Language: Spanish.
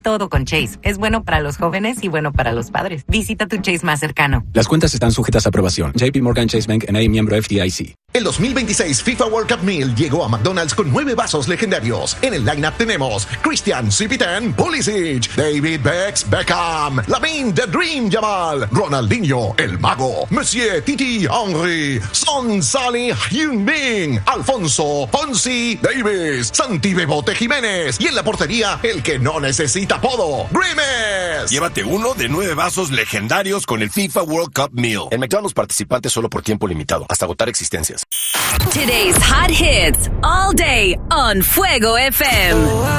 Todo con Chase. Es bueno para los jóvenes y bueno para los padres. Visita tu Chase más cercano. Las cuentas están sujetas a aprobación. JP Morgan Chase Bank N.A. miembro FDIC. El 2026 FIFA World Cup Meal llegó a McDonald's con 9 vasos legendarios. En el lineup tenemos Christian Cipitan Pulisic, David Beckham, Lamine The Dream Yamal, Ronaldinho El Mago, Monsieur Titi Henry, Son Salih Heung-min, Alfonso Ponzi Davis, Santi Bebote Jiménez y en la portería el que no necesita apodo, Grimes. Llévate uno de 9 vasos legendarios con el FIFA World Cup Meal. En McDonald's participantes solo por tiempo limitado, hasta agotar existencias. Today's hot hits all day on Fuego FM.